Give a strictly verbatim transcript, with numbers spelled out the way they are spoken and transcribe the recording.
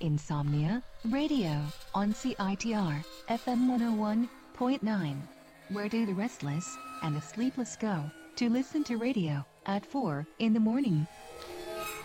Insomnia Radio on C I T R F M one oh one point nine. Where do the restless and the sleepless go to listen to radio at four in the morning?